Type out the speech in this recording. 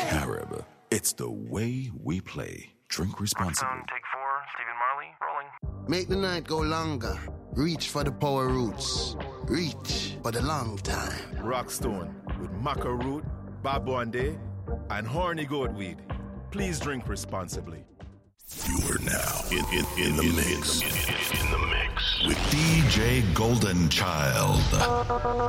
Carib. It's the way we play. Drink responsibly. Take 4, Stephen Marley, rolling. Make the night go longer. Reach for the power roots. Reach for the long time. Rockstone with maca root, babonde, and horny goat weed. Please drink responsibly. You are now in the mix. In the mix with DJ Golden Child.